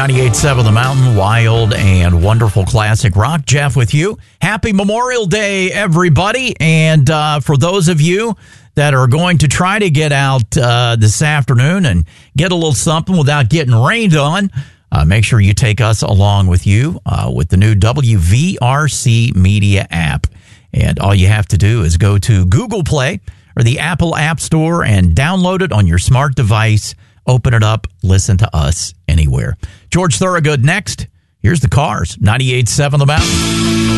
98.7 The Mountain, wild and wonderful classic rock. Jeff with you. Happy Memorial Day, everybody. And for those of you that are going to try to get out this afternoon and get a little something without getting rained on, make sure you take us along with you with the new WVRC Media app. And all you have to do is go to Google Play or the Apple App Store and download it on your smart device. Open it up. Listen to us anywhere. George Thorogood next. Here's the Cars. 98.7 The Mountain.